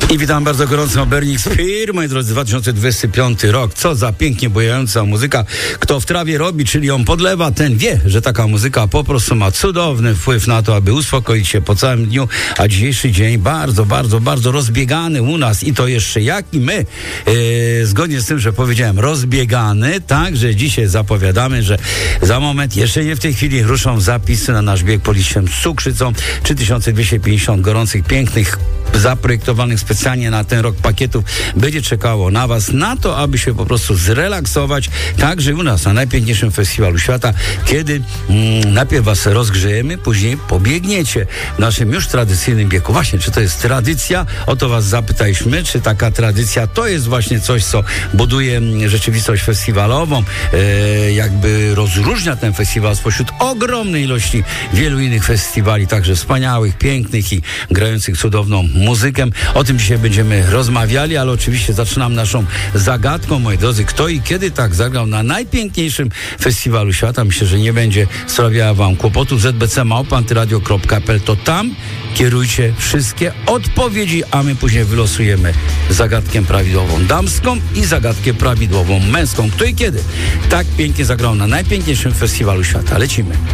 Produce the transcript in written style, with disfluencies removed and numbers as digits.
I witam bardzo gorąco, Obernik Spir, moi drodzy, 2025 rok. Co za pięknie bujająca muzyka. Kto w trawie robi, czyli ją podlewa, ten wie, że taka muzyka po prostu ma cudowny wpływ na to, aby uspokoić się po całym dniu. A dzisiejszy dzień bardzo rozbiegany u nas i to jeszcze jak i my. Zgodnie z tym, że powiedziałem rozbiegany, także dzisiaj zapowiadamy, że za moment, jeszcze nie w tej chwili, ruszą zapisy na nasz bieg Policiem z Cukrzycą. 3250 gorących, pięknych, zaprojektowanych specjalnie na ten rok pakietów będzie czekało na was, na to, aby się po prostu zrelaksować, także u nas na najpiękniejszym festiwalu świata, kiedy najpierw was rozgrzejemy, później pobiegniecie w naszym już tradycyjnym biegu. Właśnie, czy to jest tradycja? O to was zapytaliśmy, czy taka tradycja to jest właśnie coś, co buduje rzeczywistość festiwalową, jakby rozróżnia ten festiwal spośród ogromnej ilości wielu innych festiwali, także wspaniałych, pięknych i grających cudowną muzykę. O tym dzisiaj będziemy rozmawiali, ale oczywiście zaczynam naszą zagadką, moi drodzy, kto i kiedy tak zagrał na najpiękniejszym festiwalu świata. Myślę, że nie będzie sprawiała wam kłopotów. zbc@antyradio.pl, to tam kierujcie wszystkie odpowiedzi, a my później wylosujemy zagadkę prawidłową damską i zagadkę prawidłową męską. Kto i kiedy tak pięknie zagrał na najpiękniejszym festiwalu świata. Lecimy.